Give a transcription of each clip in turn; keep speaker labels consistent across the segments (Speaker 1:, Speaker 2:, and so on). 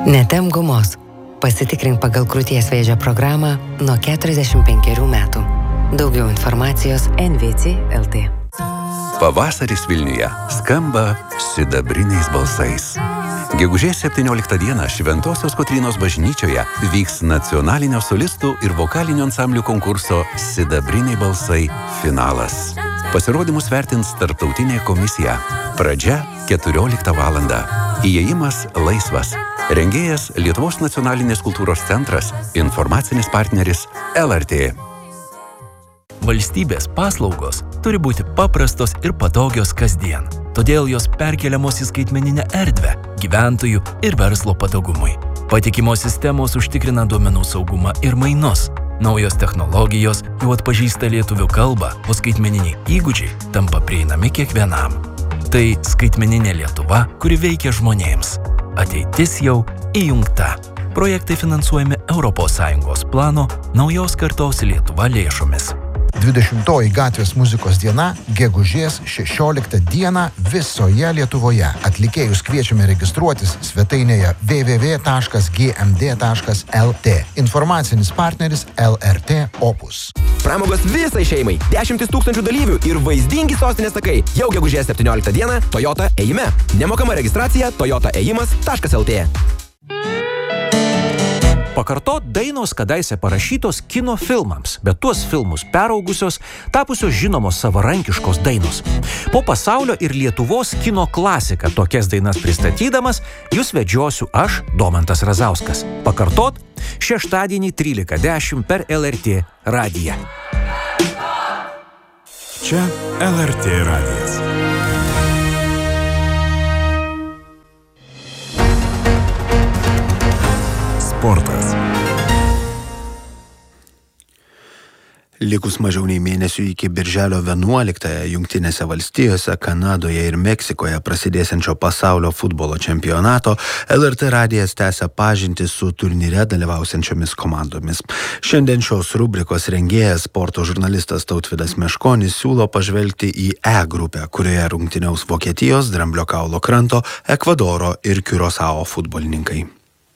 Speaker 1: Netem gumos. Pasitikrink pagal krūties vėžio programą nuo 45 metų. Daugiau informacijos NVC.lt.
Speaker 2: Pavasaris Vilniuje skamba sidabriniais balsais. Gegužės 17 dieną Šventosios Kotrynos bažnyčioje vyks nacionalinio solistų ir vokalinio ansamblių konkurso Sidabriniai balsai finalas. Pasirodymus vertins tarptautinė komisija. Pradžia 14 valandą. Įėjimas laisvas. Rengėjas Lietuvos nacionalinės kultūros centras, informacinis partneris LRT.
Speaker 3: Valstybės paslaugos turi būti paprastos ir patogios kasdien. Todėl jos perkeliamos į skaitmeninę erdvę gyventojų ir verslo patogumui. Patikimos sistemos užtikrina duomenų saugumą ir mainus. Naujos technologijos jau atpažįsta lietuvių kalbą, o skaitmeniniai įgūdžiai tampa prieinami kiekvienam. Tai skaitmeninė Lietuva, kuri veikia žmonėms. Ateitis jau įjungta. Projektai finansuojami ES plano Naujos kartos Lietuva lėšomis.
Speaker 4: 20 gatvės muzikos diena gegužės 16 dieną visoje Lietuvoje. Atlikėjus kviečiame registruotis svetainėje www.gmd.lt. Informacinis partneris LRT Opus.
Speaker 5: Pramogos visai šeimai, 10 000 dalyvių ir vaizdingi sostinės takai. Jau gegužės 17 dieną Toyota ėjime. Nemokama registracija toyotaėjimas.lt.
Speaker 6: Pakartot dainos kadaise parašytos kino filmams, bet tuos filmus peraugusios, tapusios žinomos savarankiškos dainos. Po pasaulio ir Lietuvos kino klasiką tokias dainas pristatydamas, jūs vedžiosiu aš, Domantas Razauskas. Pakartot šeštadienį 13:10 per LRT radiją.
Speaker 7: Čia LRT radijas. Sportas.
Speaker 8: Likus mažiau nei mėnesių iki birželio 11-ąją Jungtinėse valstijose, Kanadoje ir Meksikoje prasidėsiančio pasaulio futbolo čempionato, LRT radijas tęsia pažintį su turnyre dalyvausiančiomis komandomis. Šiandien šios rubrikos rengėjas, sporto žurnalistas Tautvydas Meškonis siūlo pažvelgti į E grupę, kurioje rungtyniaus Vokietijos, Dramblio kaulo kranto, Ekvadoro ir Kiurosao futbolininkai.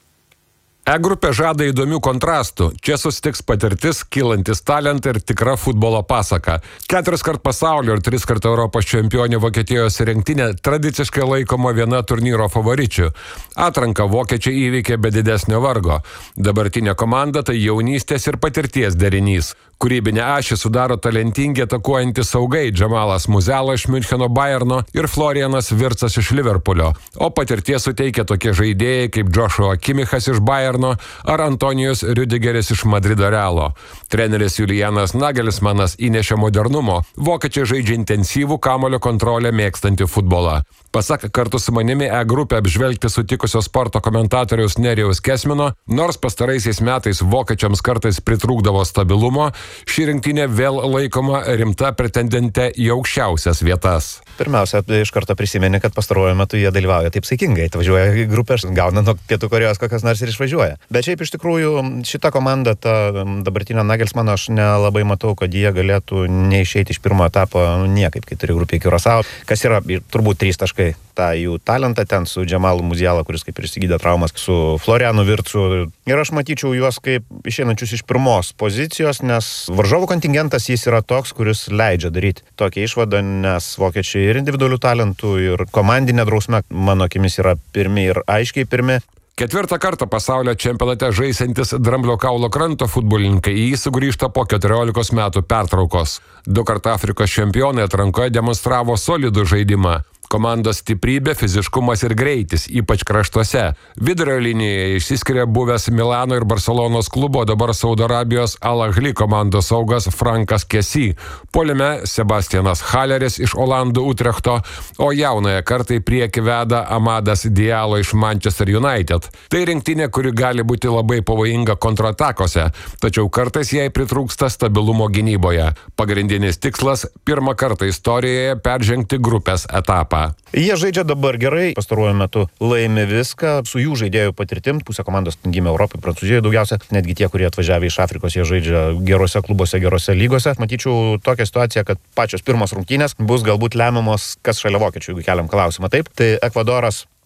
Speaker 9: E grupė žada įdomių kontrastų. Čia susitiks patirtis, kylantis talentai ir tikra futbolo pasaka. 4-kart pasaulio ir 3-kart Europos čempionė Vokietijos rinktinė tradiciškai laikoma viena turnyro favoričių. Atranką vokiečiai įveikė be didesnio vargo. Dabartinė komanda tai jaunystės ir patirties derinys. Kūrybinę ašį sudaro talentingi atakuojantys saugai Džamalas Muzela iš Müncheno Bayerno ir Florianas Virtsas iš Liverpulio, o patirties suteikia tokie žaidėjai kaip Joshua Kimichas iš Bayerno ar Antonijus Rüdigeris iš Madrido Realo. Treneris Julianas Nagelsmanas įnešė modernumo, vokiečiai žaidžia intensyvų kamuolio kontrolę mėgstantį futbolą. Pasak kartu su manimi E grupę apžvelgti sutikusio sporto komentatoriaus Nerijaus Kesmino, nors pastaraisiais metais vokiečiams kartais pritrūkdavo stabilumo, ši rinktinė vėl laikoma rimta pretendente į aukščiausias vietas.
Speaker 10: Pirmiausia, iš karto prisimeni, kad pastaruoju metu jie dalyvauja taip saikingai. Atvažiuoja į grupę, gauna nuo Pietų Korėjos kokias nors ir išvažiuoja. Bet šiaip iš tikrųjų šita komanda, ta dabartinio Nagelsmano, aš nelabai matau, kad jie galėtų neišeiti iš pirmo etapo niekaip, kai turi grupė Kiurosao, kas yra turbūt 3 taškai. Ta jų talentą ten su Džamalu Muzela, kuris kaip ir išsigydė traumas, su Florianu Virtsu. Ir aš matyčiau juos kaip išeinančius iš pirmos pozicijos, nes varžovų kontingentas jis yra toks, kuris leidžia daryti tokią išvadą, nes vokiečiai ir individualių talentų, ir komandinė drausmė, mano akimis, yra pirmi ir aiškiai pirmi.
Speaker 9: 4 kartą pasaulio čempionate žaisiantis Dramblio kaulo kranto futbolininkai į jį sugrįžta po 14 metų pertraukos. 2 kartų Afrikos čempionai atrankoje demonstravo solidų žaidimą. Komandos stiprybė, fiziškumas ir greitis, ypač kraštuose. Vidurio linijoje išsiskiria buvęs Milano ir Barcelonos klubo, dabar Saudo Arabijos Al Ahly komandos saugas Frankas Kessi. Puolime Sebastianas Halleris iš Olandų Utrechto, o jaunąją kartą į priekį veda Amadas Diallo iš Manchester United. Tai rinktinė, kuri gali būti labai pavojinga kontratakose, tačiau kartais jai pritrūksta stabilumo gynyboje. Pagrindinis tikslas – pirmą kartą istorijoje peržengti grupės etapą.
Speaker 10: Jie žaidžia dabar gerai, pastaruoju metu laimi viską, su jų žaidėjų patirtim, pusė komandos gimė Europai, Prancūzijoje daugiausia, netgi tie, kurie atvažiavę iš Afrikos, jie žaidžia gerose klubuose, gerose lygose. Matyčiau tokią situaciją, kad pačios pirmos rungtynės bus galbūt lemiamos, kas šalia vokiečių, jeigu keliam klausimą. Taip, tai Ekvadoras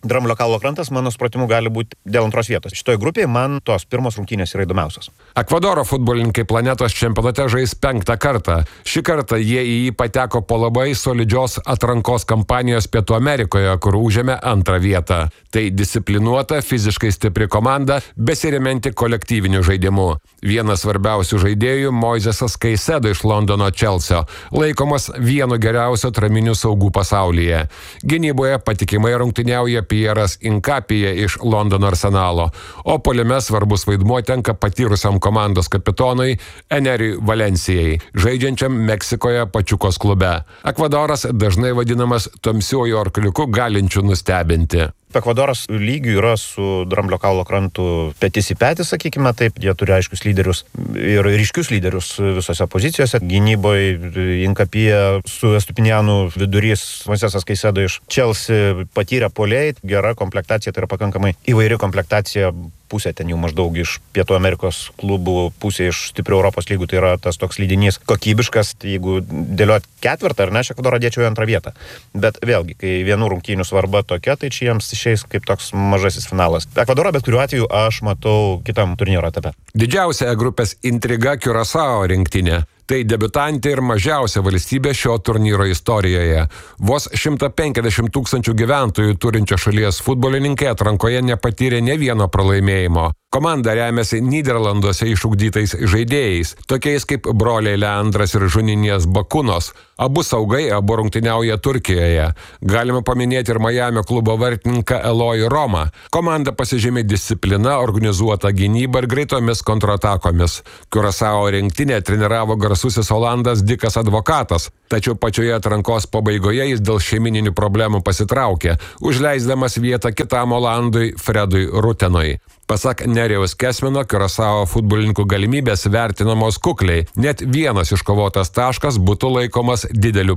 Speaker 10: Dramblio kaulo krantas, mano supratimu, gali būti dėl antros vietos. Šitoje grupėje man tos pirmos rungtynės yra įdomiausios.
Speaker 9: Ekvadoro futbolininkai planetos čempionate žais 5. kartą. Šį kartą jie į jį pateko po labai solidžios atrankos kampanijos Pietų Amerikoje, kur užėmė 2. vietą. Tai disciplinuota, fiziškai stipri komanda, besiremianti kolektyviniu žaidimu. Vienas svarbiausių žaidėjų Moisesas Caicedo iš Londono Chelsea, laikomas vienu geriausiu atraminių saugų pasaulyje. Gynyboje patikimai rungtyniauja Pieras Inkapija iš Londono Arsenalo, o puolime svarbus vaidmuo tenka patyrusiam komandos kapitonui Eneriui Valencijai, žaidžiančiam Meksikoje Pačiukos klube. Ekvadoras dažnai vadinamas tamsiuoju arkliuku, galinčiu nustebinti.
Speaker 10: Ekvadoras lygių yra su Dramblio kaulo krantu petis į petį, sakykime taip. Jie turi aiškius lyderius ir ryškius lyderius visose pozicijose. Gynyboje Inkapija su Estupinianu, vidurys Moisesas Caicedo iš Chelsea, patyrę puolėjai, gera komplektacija, tai yra pakankamai įvairi komplektacija. Pusė ten jau maždaug iš Pietų Amerikos klubų, pusė iš stiprių Europos lygų, tai yra tas toks lydinys kokybiškas. Jeigu dėliot 4. ar ne, aš Ekvadorą dėčiau į 2. vietą. Bet vėlgi, kai vienų rungtynių svarba tokia, tai čia jiems išeis kaip toks mažasis finalas. Ekvadorą bet kuriuo atveju aš matau kitam turnyro etape.
Speaker 9: Didžiausia grupės intriga Curaçao rinktinė. Tai debiutantė ir mažiausia valstybė šio turnyro istorijoje. Vos 150 000 gyventojų turinčio šalies futbolininkai atrankoje nepatyrė ne vieno pralaimėjimo. Komanda remiasi Nyderlanduose išugdytais žaidėjais, tokiais kaip broliai Leandras ir Žuninijas Bakunos. Abu saugai, abu rungtyniauja Turkijoje. Galima paminėti ir Majamio klubo vartininką Elojų Romą. Komanda pasižymė disciplina, organizuota gynyba ir greitomis kontratakomis. Curaçao rinktinė treniravo garsusis Olandas Dikas Advokatas, tačiau pačioje atrankos pabaigoje jis dėl šeimininių problemų pasitraukė, užleisdamas vietą kitam Olandui Fredui Rutenui. Pasak Nerijaus Kesmino, Curaçao futbolininkų galimybės vertinamos kukliai. Net vienas iškovotas taškas būtų laikomas dideliu